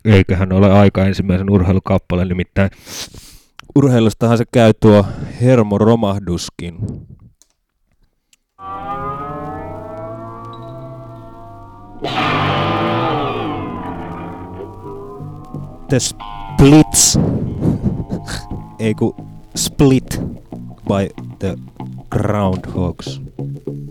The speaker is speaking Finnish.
Eiköhän ole aika ensimmäisen urheilukappaleen, nimittäin urheilustahan se käy tuo hermoromahduskin. The Splits, ei ku Split by the Groundhogs.